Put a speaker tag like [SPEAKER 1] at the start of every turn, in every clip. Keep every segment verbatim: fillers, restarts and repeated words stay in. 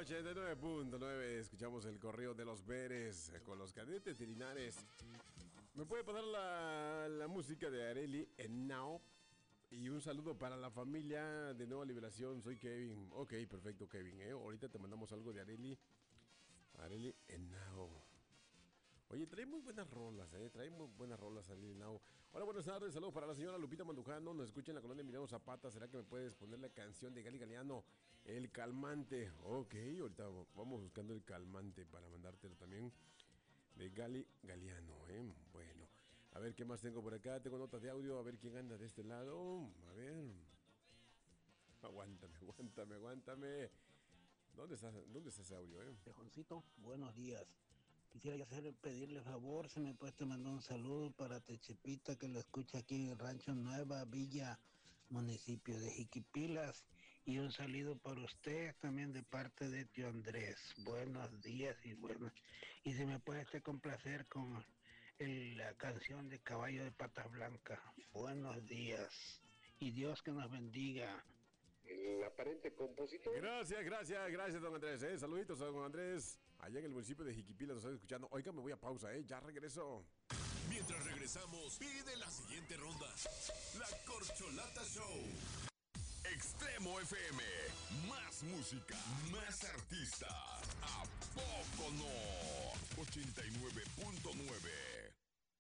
[SPEAKER 1] ochenta y nueve punto nueve. Escuchamos el correo de los Veres con los cadetes de Linares. ¿Me puede pasar la, la música de Arely en Now? Y un saludo para la familia de Nueva Liberación. Soy Kevin. Ok, perfecto, Kevin. ¿eh? Ahorita te mandamos algo de Arely. Arely en Now. Oye, trae muy buenas rolas, ¿eh? Trae muy buenas rolas Arely en Now. Hola, buenas tardes. Saludos para la señora Lupita Mandujano. Nos escucha en la colonia Emiliano Zapata. ¿Será que me puedes poner la canción de Gali Galeano? El calmante. Ok, ahorita vamos buscando el calmante para mandártelo también. De Gali Galeano, ¿eh? Bueno, a ver qué más tengo por acá. Tengo notas de audio, a ver quién anda de este lado. A ver. Aguántame, aguántame, aguántame. ¿Dónde está, dónde está ese audio, eh?
[SPEAKER 2] Tejoncito, buenos días. Quisiera hacer, pedirle favor, si me puede mandar un saludo para Techepita, que lo escucha aquí en el Rancho Nueva Villa, municipio de Jiquipilas. Y un saludo para usted también de parte de tío Andrés. Buenos días y bueno. Y si me puede este complacer con el- la canción de Caballo de Patas Blancas. Buenos días. Y Dios que nos bendiga.
[SPEAKER 3] El aparente compositor.
[SPEAKER 1] Gracias, gracias, gracias, don Andrés. ¿eh? Saluditos a don Andrés. Allá en el municipio de Jiquipilas nos están escuchando. Oiga, me voy a pausa, ¿eh? Ya regreso.
[SPEAKER 4] Mientras regresamos, pide la siguiente ronda. La Corcholata Show. Extremo F M. Más música, más artistas. ¿A poco no? ochenta y nueve punto nueve.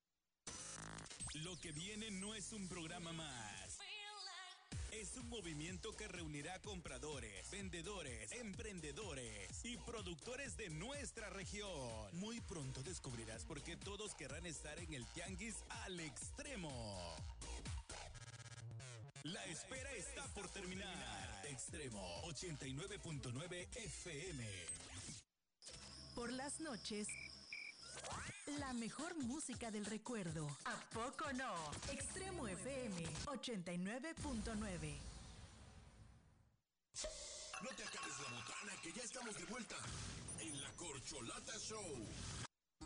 [SPEAKER 5] Lo que viene no es un programa más. Es un movimiento que reunirá compradores, vendedores, emprendedores y productores de nuestra región. Muy pronto descubrirás por qué todos querrán estar en el tianguis al extremo. La espera está por terminar. Extremo ochenta y nueve punto nueve F M.
[SPEAKER 6] Por las noches, la mejor música del recuerdo. ¿A poco no? Extremo F M ochenta y nueve punto nueve.
[SPEAKER 4] No te acabes la botana, que ya estamos de vuelta en la Corcholata Show.